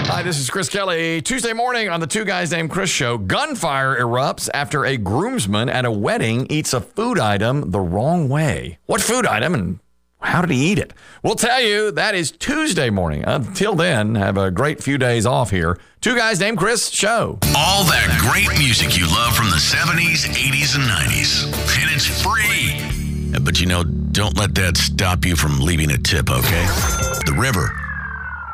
Hi, this is Chris Kelly. Tuesday morning on the Two Guys Named Chris show, gunfire erupts after a groomsman at a wedding eats a food item the wrong way. What food item and how did he eat it? We'll tell you. That is Tuesday morning. Until then, have a great few days off here. Two Guys Named Chris show. All that great music you love from the 70s, 80s, and 90s. And it's free. But don't let that stop you from leaving a tip, okay? The River.